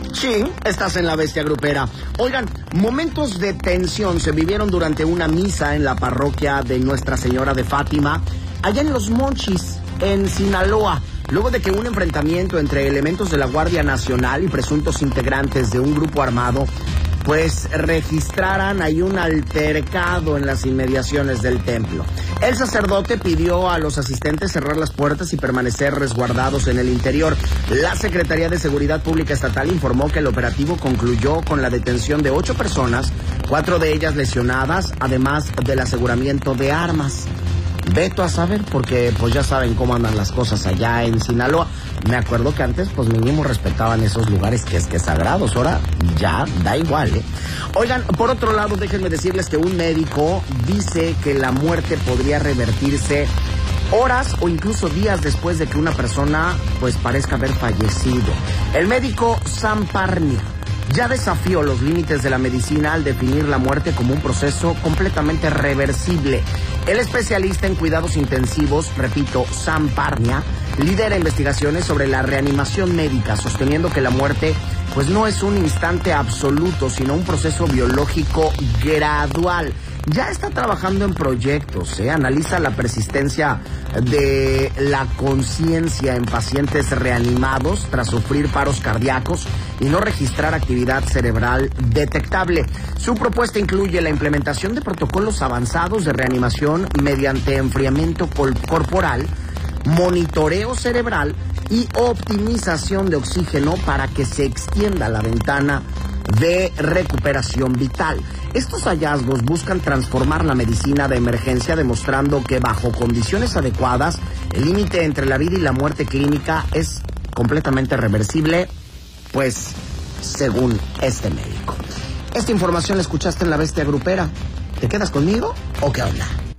Sí, estás en la Bestia Grupera. Oigan, momentos de tensión se vivieron durante una misa en la parroquia de Nuestra Señora de Fátima, allá en Los Mochis, en Sinaloa, luego de que un enfrentamiento entre elementos de la Guardia Nacional y presuntos integrantes de un grupo armado pues registraran ahí un altercado en las inmediaciones del templo. El sacerdote pidió a los asistentes cerrar las puertas y permanecer resguardados en el interior. La Secretaría de Seguridad Pública Estatal informó que el operativo concluyó con la detención de 8 personas, 4 de ellas lesionadas, además del aseguramiento de armas. Veto a saber, porque pues ya saben cómo andan las cosas allá en Sinaloa. Me acuerdo que antes pues mínimo respetaban esos lugares que es sagrados, ahora ya da igual, ¿eh? Oigan, por otro lado, déjenme decirles que un médico dice que la muerte podría revertirse horas o incluso días después de que una persona pues parezca haber fallecido. El médico Sam Parnia ya desafió los límites de la medicina al definir la muerte como un proceso completamente reversible. El especialista en cuidados intensivos, repito, Sam Parnia, lidera investigaciones sobre la reanimación médica, sosteniendo que la muerte pues no es un instante absoluto, sino un proceso biológico gradual. Ya está trabajando en proyectos, analiza la persistencia de la conciencia en pacientes reanimados tras sufrir paros cardíacos y no registrar actividad cerebral detectable. Su propuesta incluye la implementación de protocolos avanzados de reanimación mediante enfriamiento corporal, monitoreo cerebral y optimización de oxígeno para que se extienda la ventana de recuperación vital. Estos hallazgos buscan transformar la medicina de emergencia, demostrando que bajo condiciones adecuadas, el límite entre la vida y la muerte clínica es completamente reversible, pues según este médico. Esta información la escuchaste en La Bestia Grupera. ¿Te quedas conmigo o qué onda?